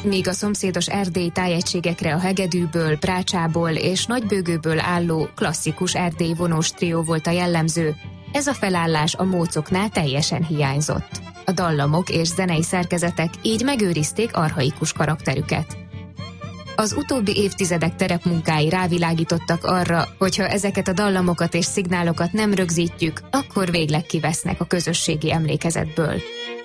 míg a szomszédos erdélyi tájegységekre a hegedűből, prácsából és nagybőgőből álló klasszikus erdélyi vonós trió volt a jellemző, ez a felállás a mócoknál teljesen hiányzott. A dallamok és zenei szerkezetek így megőrizték archaikus karakterüket. Az utóbbi évtizedek terepmunkái rávilágítottak arra, hogy ha ezeket a dallamokat és szignálokat nem rögzítjük, akkor végleg kivesznek a közösségi emlékezetből.